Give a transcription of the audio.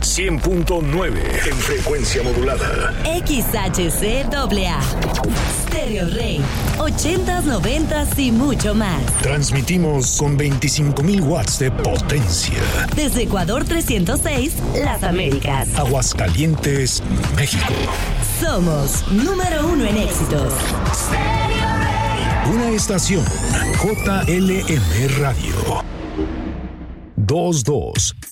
100.9 en frecuencia modulada. XHCAA. Stereo Rey. 80s, 90s y mucho más. Transmitimos con 25,000 watts de potencia. Desde Ecuador 306, Las Américas. Aguascalientes, México. Somos número 1 en éxitos. Una estación JLM Radio. 22